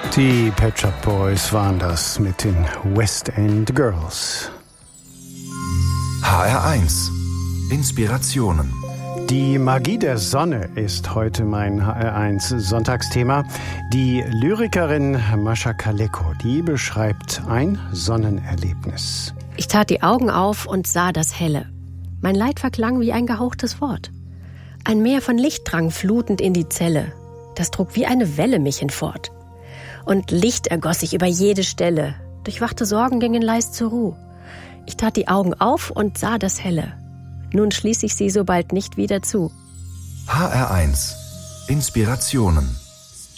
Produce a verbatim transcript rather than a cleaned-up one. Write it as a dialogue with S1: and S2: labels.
S1: Die Pet Shop Boys waren das mit den West End Girls.
S2: H R eins. Inspirationen.
S1: Die Magie der Sonne ist heute mein H R eins Sonntagsthema. Die Lyrikerin Mascha Kaleko, die beschreibt ein Sonnenerlebnis.
S3: Ich tat die Augen auf und sah das Helle. Mein Leid verklang wie ein gehauchtes Wort. Ein Meer von Licht drang flutend in die Zelle. Das trug wie eine Welle mich hinfort. Und Licht ergoss sich über jede Stelle. Durchwachte Sorgen gingen leis zur Ruh. Ich tat die Augen auf und sah das Helle. Nun schließ ich sie so bald nicht wieder zu.
S2: H R eins. Inspirationen.